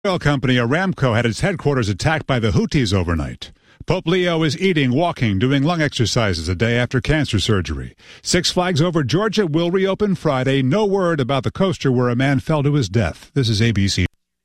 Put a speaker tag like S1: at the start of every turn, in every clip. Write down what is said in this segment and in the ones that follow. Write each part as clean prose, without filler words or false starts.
S1: Oil company Aramco had its headquarters attacked by the Houthis overnight. Pope Leo is eating, walking, doing lung exercises a day after cancer surgery. Six Flags Over Georgia will reopen Friday. No word about the coaster where a man fell to his death. This is ABC.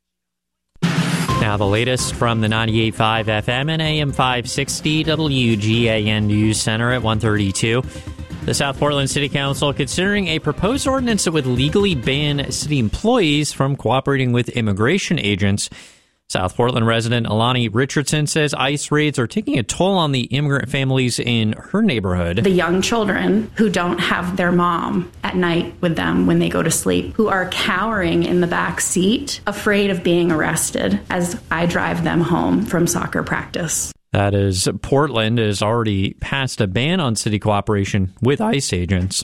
S2: Now the latest from the 98.5 FM and AM 560 WGAN News Center at 1:32. The South Portland City Council considering a proposed ordinance that would legally ban city employees from cooperating with immigration agents. South Portland resident Alani Richardson says ICE raids are taking a toll on the immigrant families in her neighborhood.
S3: The young children who don't have their mom at night with them when they go to sleep, who are cowering in the back seat, afraid of being arrested as I drive them home from soccer practice.
S2: That is, Portland has already passed a ban on city cooperation with ICE agents.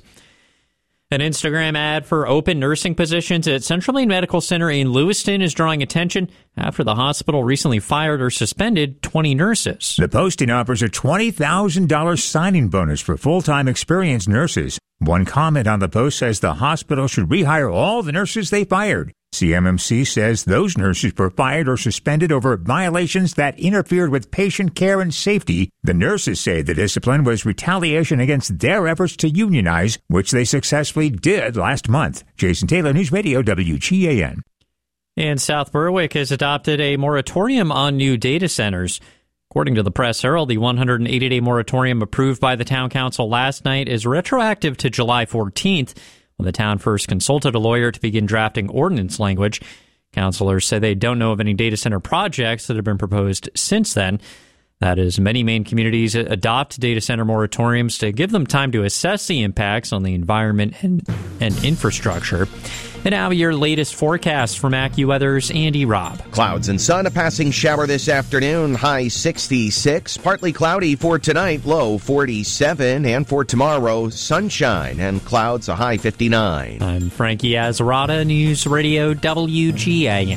S2: An Instagram ad for open nursing positions at Central Maine Medical Center in Lewiston is drawing attention after the hospital recently fired or suspended 20 nurses.
S4: The posting offers a $20,000 signing bonus for full-time experienced nurses. One comment on the post says the hospital should rehire all the nurses they fired. CMMC says those nurses were fired or suspended over violations that interfered with patient care and safety. The nurses say the discipline was retaliation against their efforts to unionize, which they successfully did last month. Jason Taylor, News Radio, WGAN.
S2: And South Berwick has adopted a moratorium on new data centers. According to the Press Herald, the 180-day moratorium approved by the town council last night is retroactive to July 14th. When the town first consulted a lawyer to begin drafting ordinance language. Councilors say they don't know of any data center projects that have been proposed since then. That is, many Maine communities adopt data center moratoriums to give them time to assess the impacts on the environment and infrastructure. And now your latest forecast from AccuWeather's Andy Robb.
S5: Clouds and sun, a passing shower this afternoon, high 66. Partly cloudy for tonight, low 47. And for tomorrow, sunshine and clouds, a high 59.
S2: I'm Frankie Azarata, News Radio WGAN.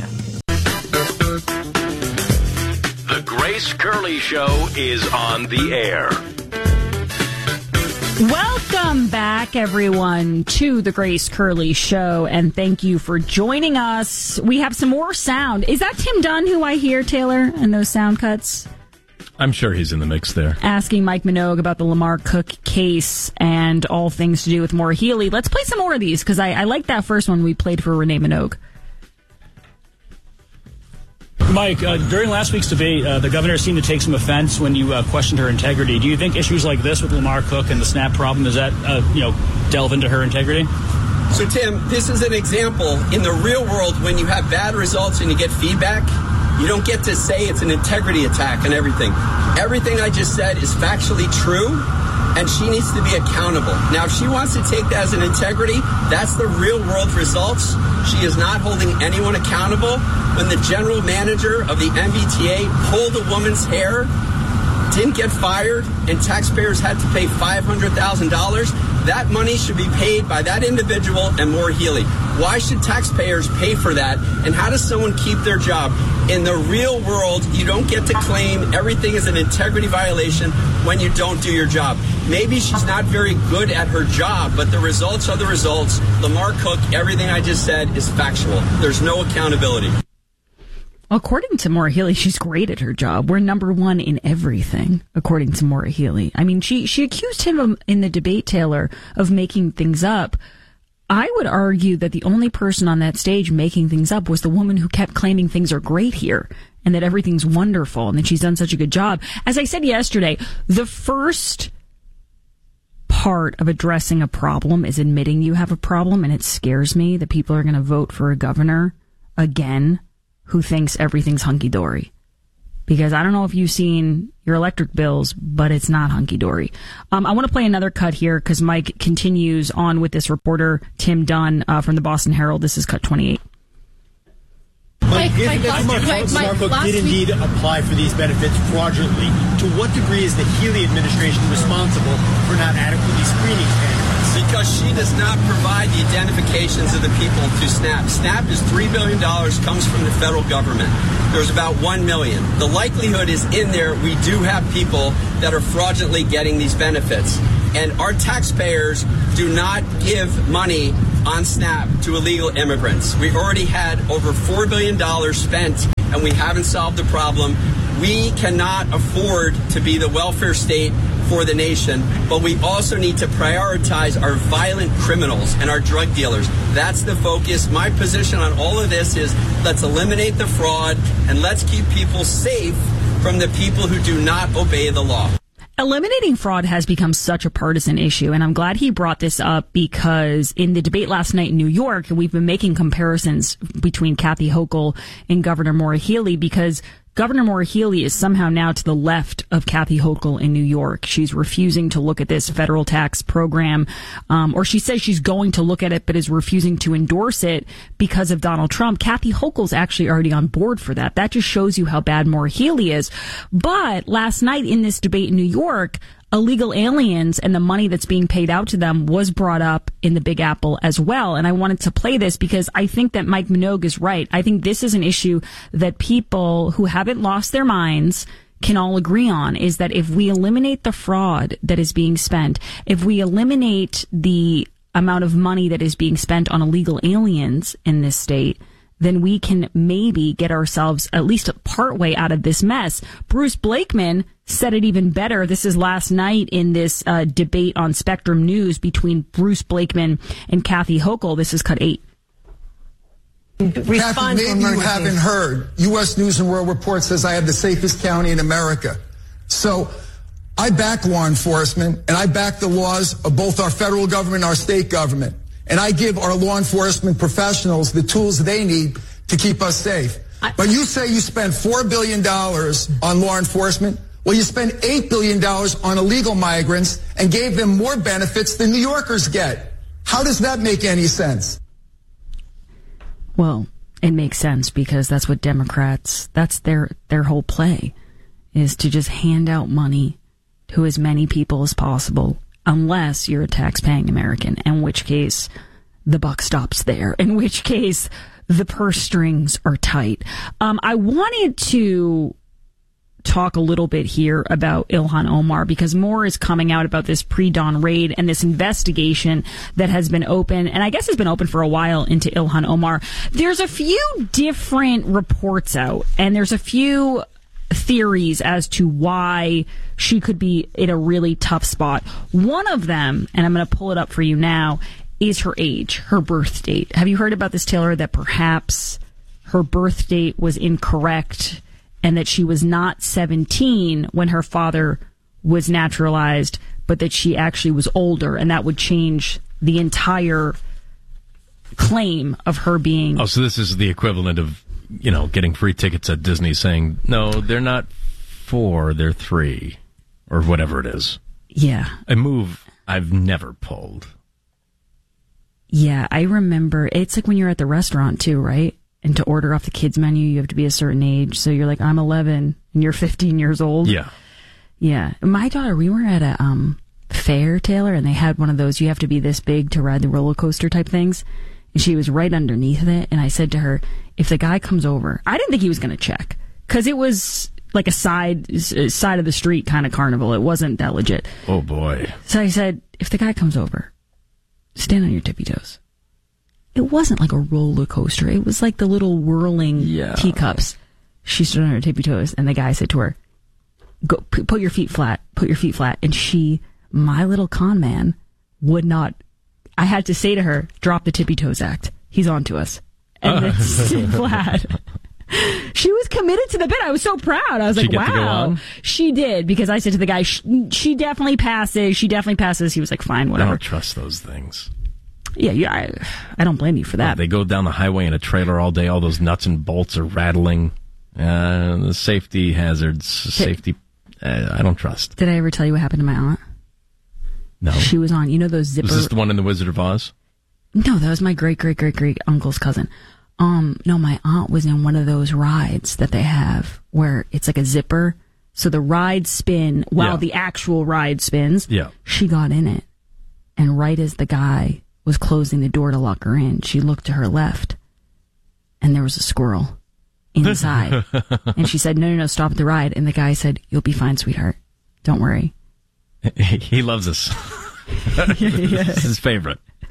S6: The Grace Curley Show is on the air.
S7: Welcome back, everyone, to the Grace Curley Show, and thank you for joining us. We have some more sound. Is that Tim Dunn who I hear, Taylor, in those sound cuts?
S8: I'm sure he's in the mix there.
S7: Asking Mike Minogue about the Lamar Cook case and all things to do with Maura Healey. Let's play some more of these, because I like that first one we played for Renee Minogue.
S9: Mike, during last week's debate, the governor seemed to take some offense when you questioned her integrity. Do you think issues like this with Lamar Cook and the SNAP problem, does that, delve into her integrity?
S10: So, Tim, this is an example. In the real world, when you have bad results and you get feedback, you don't get to say it's an integrity attack and everything. Everything I just said is factually true, and she needs to be accountable. Now, if she wants to take that as an integrity, that's the real world results. She is not holding anyone accountable. When the general manager of the MBTA pulled a woman's hair, didn't get fired, and taxpayers had to pay $500,000, that money should be paid by that individual and Maura Healey. Why should taxpayers pay for that? And how does someone keep their job? In the real world, you don't get to claim everything is an integrity violation when you don't do your job. Maybe she's not very good at her job, but the results are the results. Lamar Cook, everything I just said is factual. There's no accountability.
S7: According to Maura Healey, she's great at her job. We're number one in everything, according to Maura Healey. I mean, she accused him in the debate, Taylor, of making things up. I would argue that the only person on that stage making things up was the woman who kept claiming things are great here and that everything's wonderful and that she's done such a good job. As I said yesterday, the first part of addressing a problem is admitting you have a problem, and it scares me that people are going to vote for a governor again who thinks everything's hunky-dory. Because I don't know if you've seen your electric bills, but it's not hunky-dory. I want to play another cut here because Mike continues on with this reporter, Tim Dunn, from the Boston Herald. This is cut 28.
S11: Mike, Lamar Cook did indeed apply for these benefits fraudulently. To what degree is the Healey administration responsible for not adequately screening candidates?
S10: Because she does not provide the identifications of the people to SNAP. SNAP is $3 billion, comes from the federal government. There's about 1 million. The likelihood is in there we do have people that are fraudulently getting these benefits. And our taxpayers do not give money on SNAP to illegal immigrants. We already had over $4 billion spent, and we haven't solved the problem. We cannot afford to be the welfare state for the nation, but we also need to prioritize our violent criminals and our drug dealers. That's the focus. My position on all of this is let's eliminate the fraud and let's keep people safe from the people who do not obey the law.
S7: Eliminating fraud has become such a partisan issue, and I'm glad he brought this up because in the debate last night in New York, we've been making comparisons between Kathy Hochul and Governor Maura Healey because Governor Maura Healey is somehow now to the left of Kathy Hochul in New York. She's refusing to look at this federal tax program, or she says she's going to look at it, but is refusing to endorse it because of Donald Trump. Kathy Hochul's actually already on board for that. That just shows you how bad Maura Healey is. But last night in this debate in New York, illegal aliens and the money that's being paid out to them was brought up in the Big Apple as well. And I wanted to play this because I think that Mike Minogue is right. I think this is an issue that people who haven't lost their minds can all agree on, is that if we eliminate the fraud that is being spent, if we eliminate the amount of money that is being spent on illegal aliens in this state, then we can maybe get ourselves at least partway out of this mess. Bruce Blakeman said it even better. This is last night in this debate on Spectrum News between Bruce Blakeman and Kathy Hochul. This is cut 8.
S12: Kathy, maybe you haven't heard. U.S. News and World Report says I have the safest county in America. So I back law enforcement, and I back the laws of both our federal government and our state government. And I give our law enforcement professionals the tools they need to keep us safe. But you say you spent $4 billion on law enforcement. Well, you spent $8 billion on illegal migrants and gave them more benefits than New Yorkers get. How does that make any sense?
S7: Well, it makes sense because that's what Democrats, that's their whole play, is to just hand out money to as many people as possible, unless you're a tax-paying American, in which case the buck stops there, in which case the purse strings are tight. I wanted to talk a little bit here about Ilhan Omar because more is coming out about this pre-dawn raid and this investigation that has been open, and I guess has been open for a while, into Ilhan Omar. There's a few different reports out, and there's a few theories as to why she could be in a really tough spot. One of them, and I'm going to pull it up for you now, is her age, her birth date. Have you heard about this, Taylor, that perhaps her birth date was incorrect and that she was not 17 when her father was naturalized, but that she actually was older, and that would change the entire claim of her being...
S8: Oh, so this is the equivalent of, you know, getting free tickets at Disney saying, no, they're not 4, they're 3, or whatever it is.
S7: Yeah.
S8: A move I've never pulled.
S7: Yeah, I remember. It's like when you're at the restaurant, too, right? And to order off the kids' menu, you have to be a certain age. So you're like, I'm 11, and you're 15 years old.
S8: Yeah.
S7: Yeah. My daughter, we were at a fair, Taylor, and they had one of those, you have to be this big to ride the roller coaster type things. And she was right underneath it. And I said to her, if the guy comes over, I didn't think he was going to check, because it was like a side of the street kind of carnival. It wasn't that legit.
S8: Oh, boy.
S7: So I said, if the guy comes over, stand on your tippy toes. It wasn't like a roller coaster. It was like the little whirling teacups. She stood on her tippy toes, and the guy said to her, "Go, put your feet flat. Put your feet flat." And she, my little con man, would not. I had to say to her, "Drop the tippy toes act. He's on to us." And then stood flat. She was committed to the bit. I was so proud. I was like, wow. She did, because I said to the guy, she definitely passes. She definitely passes. He was like, fine, whatever.
S8: I don't trust those things.
S7: Yeah, I don't blame you for that.
S8: They go down the highway in a trailer all day. All those nuts and bolts are rattling. The safety hazards, I don't trust.
S7: Did I ever tell you what happened to my aunt?
S8: No.
S7: She was on, you know those zipper...
S8: Was this the one in The Wizard of Oz?
S7: No, that was my great-great-great-great-uncle's cousin. No, my aunt was in one of those rides that they have where it's like a zipper. So the rides spin while the actual ride spins.
S8: Yeah.
S7: She got in it. And right as the guy was closing the door to lock her in, she looked to her left, and there was a squirrel inside. And she said, no, stop the ride. And the guy said, you'll be fine, sweetheart. Don't worry.
S8: He loves us. This is his favorite.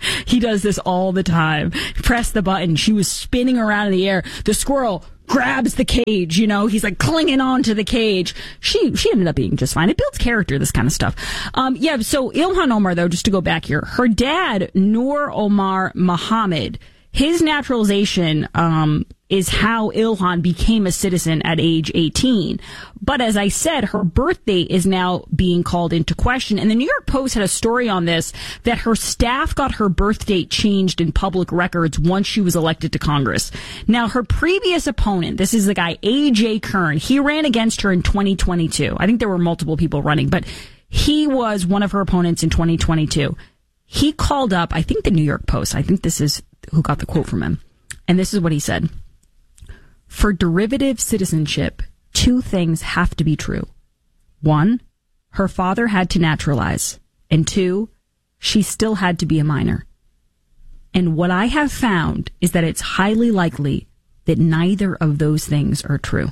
S7: He does this all the time. Press the button. She was spinning around in the air. The squirrel grabs the cage, you know, he's like clinging on to the cage. She ended up being just fine. It builds character, this kind of stuff. So Ilhan Omar, though, just to go back here, her dad, Noor Omar Mohammed, his naturalization is how Ilhan became a citizen at age 18. But as I said, her birthday is now being called into question. And the New York Post had a story on this, that her staff got her birth date changed in public records once she was elected to Congress. Now, her previous opponent, this is the guy, A.J. Kern, he ran against her in 2022. I think there were multiple people running, but he was one of her opponents in 2022. He called up, I think the New York Post, I think this is who got the quote from him. And this is what he said. For derivative citizenship, two things have to be true. One, her father had to naturalize. And two, she still had to be a minor. And what I have found is that it's highly likely that neither of those things are true.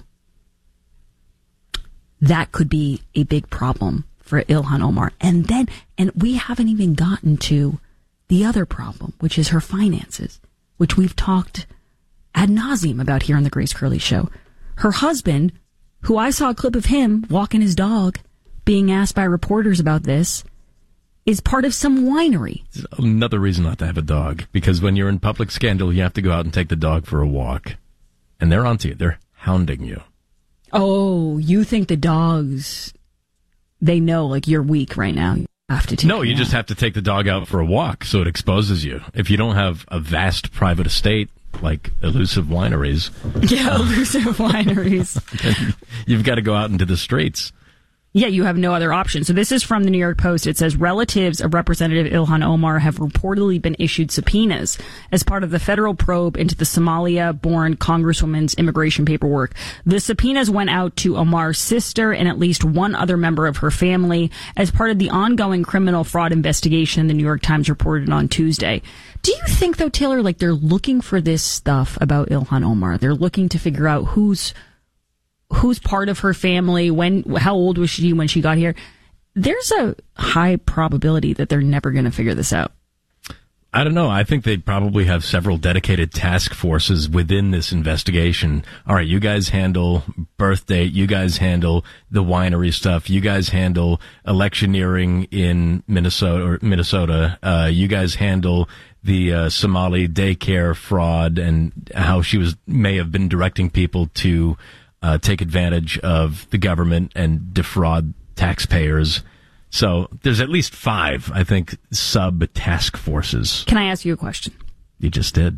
S7: That could be a big problem for Ilhan Omar. And we haven't even gotten to the other problem, which is her finances, which we've talked ad nauseum about here on the Grace Curley Show. Her husband, who I saw a clip of him walking his dog, being asked by reporters about this, is part of some winery.
S8: Another reason not to have a dog, because when you're in public scandal, you have to go out and take the dog for a walk. And they're onto you. They're hounding you.
S7: Oh, you think the dogs, they know, like, you're weak right now. You have to take
S8: you just have to take the dog out for a walk, so it exposes you. If you don't have a vast private estate, like Elusive Wineries.
S7: Yeah, Elusive Wineries.
S8: You've got to go out into the streets.
S7: Yeah, you have no other option. So this is from the New York Post. It says relatives of Representative Ilhan Omar have reportedly been issued subpoenas as part of the federal probe into the Somalia-born congresswoman's immigration paperwork. The subpoenas went out to Omar's sister and at least one other member of her family as part of the ongoing criminal fraud investigation the New York Times reported on Tuesday. Do you think, though, Taylor, like they're looking for this stuff about Ilhan Omar? They're looking to figure out who's part of her family, how old was she when she got here? There's a high probability that they're never going to figure this out.
S8: I don't know. I think they probably have several dedicated task forces within this investigation. All right, you guys handle birth date. You guys handle the winery stuff. You guys handle electioneering in Minnesota. You guys handle the Somali daycare fraud and how she may have been directing people to take advantage of the government and defraud taxpayers. So there's at least 5, I think, sub-task forces.
S7: Can I ask you a question?
S8: You just did.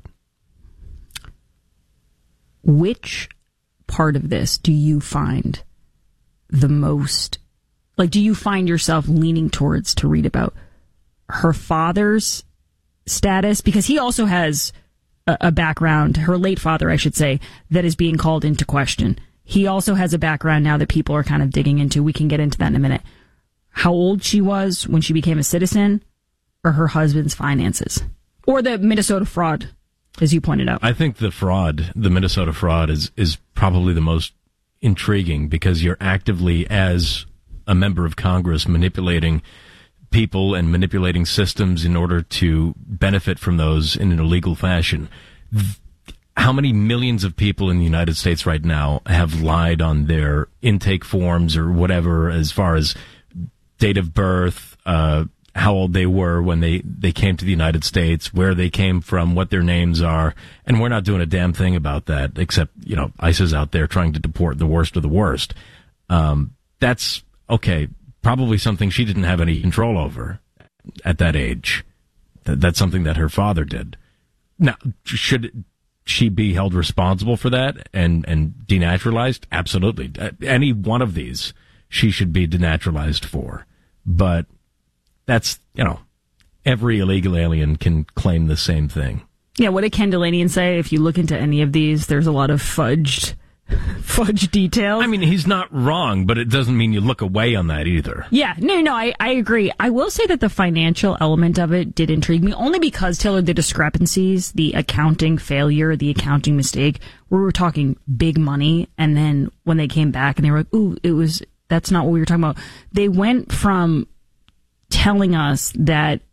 S7: Which part of this do you find the most, like, do you find yourself leaning towards to read about? Her father's status? Because he also has a background, her late father, I should say, that is being called into question. He also has a background now that people are kind of digging into. We can get into that in a minute. How old she was when she became a citizen, or her husband's finances, or the Minnesota fraud, as you pointed out.
S8: I think the Minnesota fraud is probably the most intriguing, because you're actively, as a member of Congress, manipulating people and manipulating systems in order to benefit from those in an illegal fashion. How many millions of people in the United States right now have lied on their intake forms or whatever, as far as date of birth, how old they were when they came to the United States, where they came from, what their names are, and we're not doing a damn thing about that, except, ICE is out there trying to deport the worst of the worst. That's, okay, probably something she didn't have any control over at that age. That's something that her father did. Now, should she be held responsible for that and denaturalized? Absolutely. Any one of these she should be denaturalized for. But that's, every illegal alien can claim the same thing.
S7: Yeah, what did Ken Delanian say? If you look into any of these, there's a lot of fudge details.
S8: I mean, he's not wrong, but it doesn't mean you look away on that either.
S7: Yeah, no, I agree. I will say that the financial element of it did intrigue me, only because, Taylor, the discrepancies, the accounting failure, the accounting mistake, we were talking big money, and then when they came back and they were like, ooh, that's not what we were talking about. They went from telling us that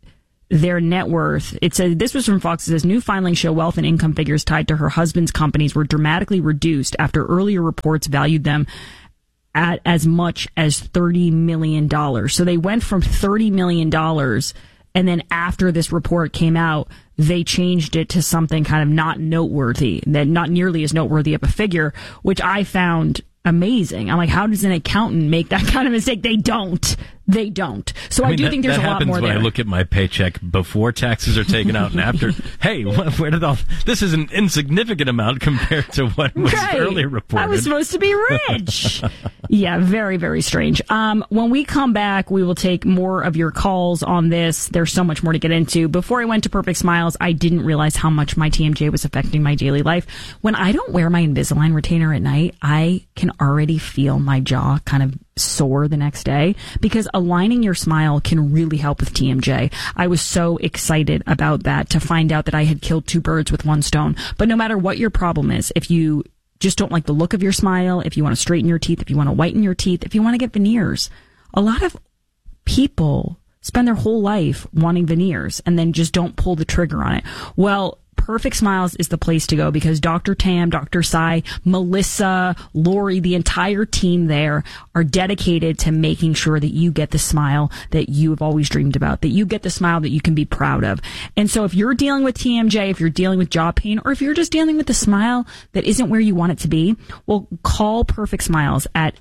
S7: their net worth. It said, this was from Fox. It says, new filings show wealth and income figures tied to her husband's companies were dramatically reduced after earlier reports valued them at as much as $30 million. So they went from $30 million, and then after this report came out, they changed it to something kind of not noteworthy, that not nearly as noteworthy of a figure, which I found amazing. I'm like, how does an accountant make that kind of mistake? They don't. So I do think there's a lot more there.
S8: When I look at my paycheck before taxes are taken out and after. Hey, where did this is an insignificant amount compared to what was earlier reported.
S7: I was supposed to be rich. Yeah, very, very strange. When we come back, we will take more of your calls on this. There's so much more to get into. Before I went to Perfect Smiles, I didn't realize how much my TMJ was affecting my daily life. When I don't wear my Invisalign retainer at night, I can already feel my jaw kind of sore the next day, because aligning your smile can really help with TMJ. I was so excited about that, to find out that I had killed two birds with one stone. But no matter what your problem is, if you just don't like the look of your smile, if you want to straighten your teeth, if you want to whiten your teeth, if you want to get veneers, a lot of people spend their whole life wanting veneers and then just don't pull the trigger on it. Well, Perfect Smiles is the place to go, because Dr. Tam, Dr. Sai, Melissa, Lori, the entire team there are dedicated to making sure that you get the smile that you have always dreamed about, that you get the smile that you can be proud of. And so if you're dealing with TMJ, if you're dealing with jaw pain, or if you're just dealing with a smile that isn't where you want it to be, well, call Perfect Smiles at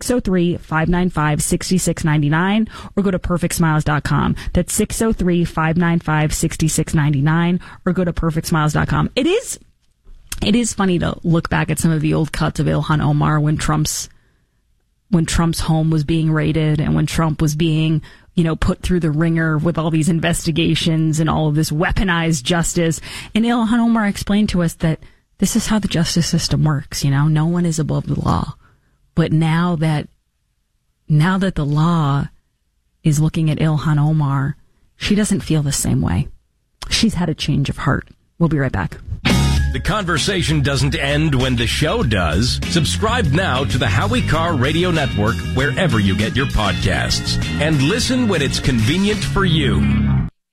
S7: 603-595-6699 or go to perfectsmiles.com. That's 603-595-6699 or go to perfectsmiles.com. It is funny to look back at some of the old cuts of Ilhan Omar when Trump's home was being raided and when Trump was being, put through the ringer with all these investigations and all of this weaponized justice. And Ilhan Omar explained to us that this is how the justice system works. No one is above the law. But now that the law is looking at Ilhan Omar, she doesn't feel the same way. She's had a change of heart. We'll be right back.
S6: The conversation doesn't end when the show does. Subscribe now to the Howie Carr Radio Network wherever you get your podcasts. And listen when it's convenient for you.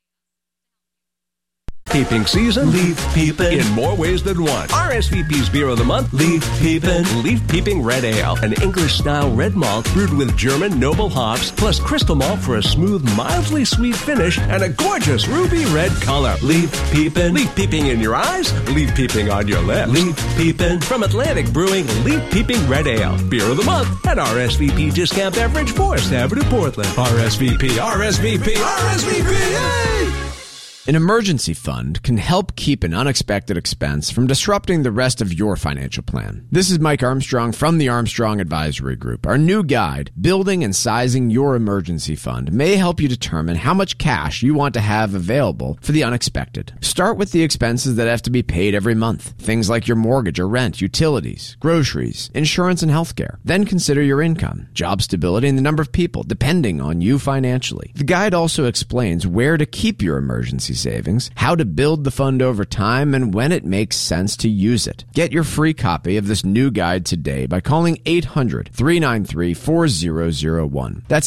S13: Peeping season? Leaf peeping. In more ways than one. RSVP's Beer of the Month? Leaf peeping. Leaf Peeping Red Ale. An English-style red malt brewed with German noble hops, plus crystal malt for a smooth, mildly sweet finish and a gorgeous ruby red color. Leaf peeping. Leaf peeping in your eyes? Leaf peeping on your lips. Leaf peeping. From Atlantic Brewing, Leaf Peeping Red Ale. Beer of the Month. An RSVP discount beverage for Avenue, Portland. RSVP. RSVP. RSVP. Yay!
S14: An emergency fund can help keep an unexpected expense from disrupting the rest of your financial plan. This is Mike Armstrong from the Armstrong Advisory Group. Our new guide, Building and Sizing Your Emergency Fund, may help you determine how much cash you want to have available for the unexpected. Start with the expenses that have to be paid every month. Things like your mortgage or rent, utilities, groceries, insurance, and healthcare. Then consider your income, job stability, and the number of people depending on you financially. The guide also explains where to keep your emergency savings, how to build the fund over time, and when it makes sense to use it. Get your free copy of this new guide today by calling 800-393-4001. That's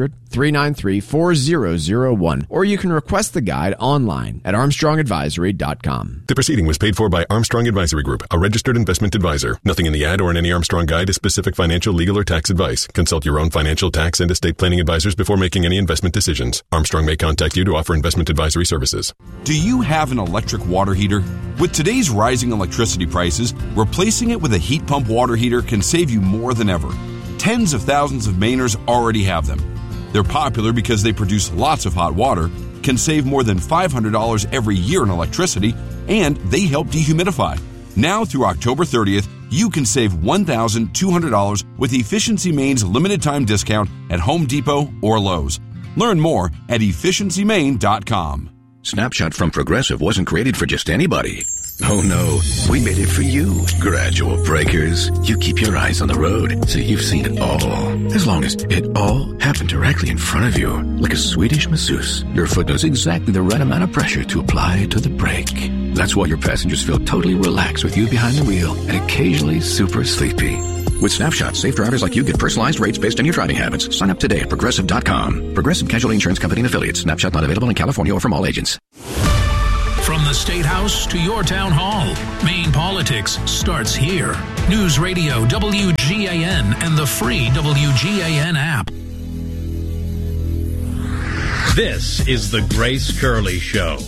S14: 800-393-4001. Or you can request the guide online at armstrongadvisory.com.
S15: The proceeding was paid for by Armstrong Advisory Group, a registered investment advisor. Nothing in the ad or in any Armstrong guide is specific financial, legal, or tax advice. Consult your own financial, tax, and estate planning advisors before making any investment decisions. Armstrong may contact you to offer investment advisory services.
S16: Do you have an electric water heater? With today's rising electricity prices, replacing it with a heat pump water heater can save you more than ever. Tens of thousands of Mainers already have them. They're popular because they produce lots of hot water, can save more than $500 every year in electricity, and they help dehumidify. Now through October 30th, you can save $1,200 with Efficiency Maine's limited time discount at Home Depot or Lowe's. Learn more at efficiencymaine.com.
S17: Snapshot from Progressive wasn't created for just anybody. Oh no, we made it for you. Gradual breakers. You keep your eyes on the road, so you've seen it all. As long as it all happened directly in front of you, like a Swedish masseuse, your foot knows exactly the right amount of pressure to apply to the brake. That's why your passengers feel totally relaxed with you behind the wheel and occasionally super sleepy. With Snapshot, safe drivers like you get personalized rates based on your driving habits. Sign up today at Progressive.com. Progressive Casualty Insurance Company and Affiliates. Snapshot not available in California or from all agents.
S18: From the State House to your town hall, Maine politics starts here. News Radio WGAN and the free WGAN app.
S6: This is the Grace Curley Show.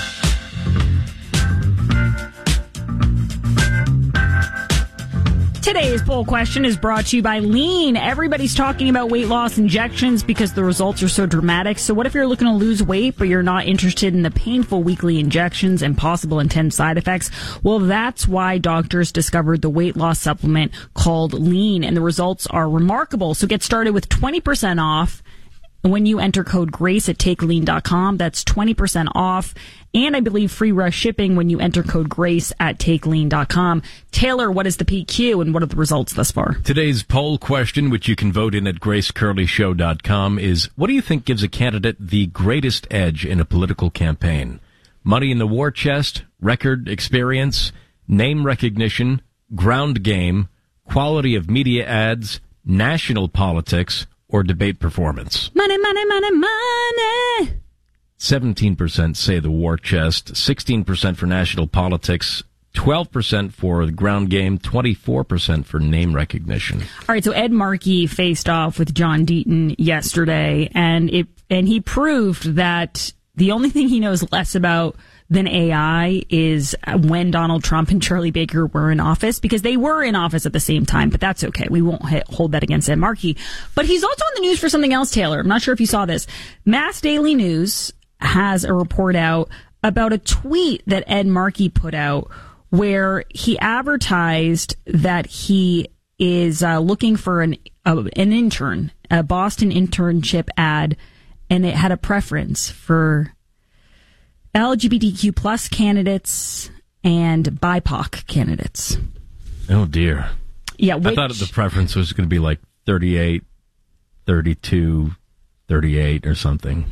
S7: Today's poll question is brought to you by Lean. Everybody's talking about weight loss injections because the results are so dramatic. So what if you're looking to lose weight, but you're not interested in the painful weekly injections and possible intense side effects? Well, that's why doctors discovered the weight loss supplement called Lean, and the results are remarkable. So get started with 20% off when you enter code GRACE at TakeLean.com. That's 20% off. And I believe free rush shipping when you enter code GRACE at TakeLean.com. Taylor, what is the PQ and what are the results thus far?
S8: Today's poll question, which you can vote in at GraceCurleyShow.com, is what do you think gives a candidate the greatest edge in a political campaign? Money in the war chest, record experience, name recognition, ground game, quality of media ads, national politics, or debate performance?
S7: Money, money, money, money.
S8: 17% say the war chest, 16% for national politics, 12% for the ground game, 24% for name recognition.
S7: All right, so Ed Markey faced off with John Deaton yesterday, and he proved that the only thing he knows less about than AI is when Donald Trump and Charlie Baker were in office, because they were in office at the same time, but that's okay. We won't hold that against Ed Markey. But he's also in the news for something else, Taylor. I'm not sure if you saw this. Mass Daily News has a report out about a tweet that Ed Markey put out where he advertised that he is looking for an intern, a Boston internship ad, and it had a preference for LGBTQ plus candidates and BIPOC candidates.
S8: Oh, dear.
S7: Yeah,
S8: I thought the preference was going to be like 38, 32, 38 or something.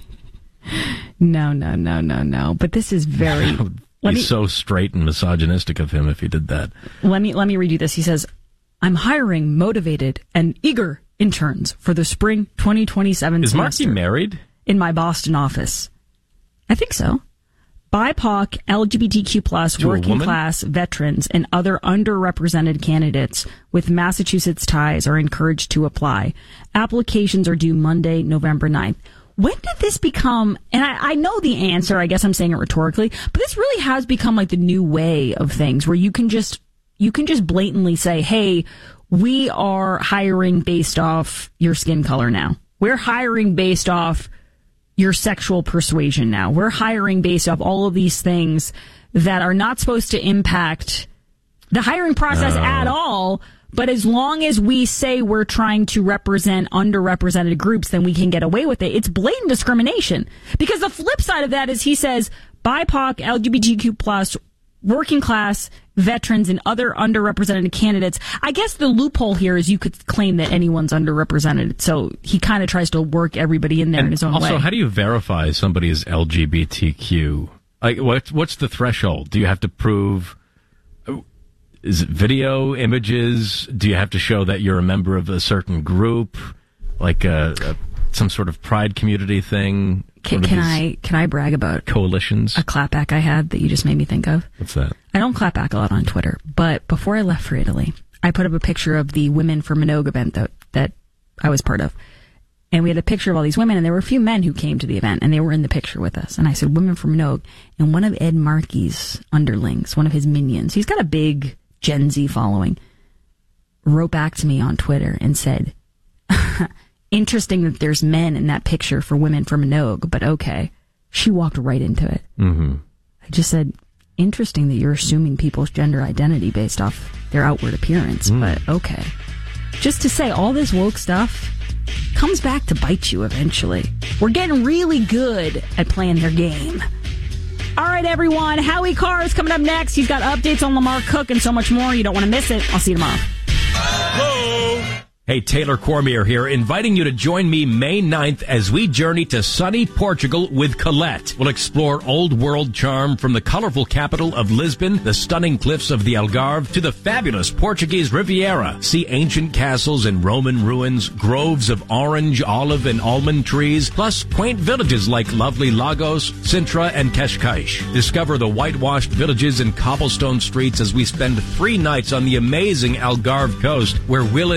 S7: No. But this is very...
S8: He's so straight and misogynistic of him if he did that.
S7: Let me read you this. He says, I'm hiring motivated and eager interns for the spring 2027
S8: Is
S7: semester.
S8: Markey married?
S7: In my Boston office. I think so. BIPOC, LGBTQ plus, working class, veterans, and other underrepresented candidates with Massachusetts ties are encouraged to apply. Applications are due Monday, November 9th. When did this become, and I know the answer, I guess I'm saying it rhetorically, but this really has become like the new way of things where you can just blatantly say, hey, we are hiring based off your skin color now. We're hiring based off your sexual persuasion now. We're hiring based off all of these things that are not supposed to impact the hiring process at all. But as long as we say we're trying to represent underrepresented groups, then we can get away with it. It's blatant discrimination. Because the flip side of that is he says BIPOC, LGBTQ plus, working class, veterans, and other underrepresented candidates. I guess the loophole here is you could claim that anyone's underrepresented. So he kind of tries to work everybody in there in his own way.
S8: Also, how do you verify somebody is LGBTQ? Like, what's the threshold? Do you have to prove... Is it video, images? Do you have to show that you're a member of a certain group, like some sort of pride community thing?
S7: Can I brag about
S8: coalitions?
S7: A clapback I had that you just made me think of.
S8: What's that?
S7: I don't clap back a lot on Twitter, but before I left for Italy, I put up a picture of the Women for Minogue event that I was part of. And we had a picture of all these women, and there were a few men who came to the event, and they were in the picture with us. And I said, Women for Minogue. And one of Ed Markey's underlings, one of his minions, he's got a big Gen Z following, wrote back to me on Twitter and said, interesting that there's men in that picture for Women for Minogue, but okay. She walked right into it.
S8: Mm-hmm.
S7: I just said, interesting that you're assuming people's gender identity based off their outward appearance, but okay. Just to say, all this woke stuff comes back to bite you eventually. We're getting really good at playing their game. All right, everyone. Howie Carr is coming up next. He's got updates on Lamar Cook and so much more. You don't want to miss it. I'll see you tomorrow.
S18: Hello.
S6: Hey, Taylor Cormier here, inviting you to join me May 9th as we journey to sunny Portugal with Colette. We'll explore old world charm from the colorful capital of Lisbon, the stunning cliffs of the Algarve, to the fabulous Portuguese Riviera. See ancient castles and Roman ruins, groves of orange, olive, and almond trees, plus quaint villages like lovely Lagos, Sintra, and Cascais. Discover the whitewashed villages and cobblestone streets as we spend 3 nights on the amazing Algarve coast, where we'll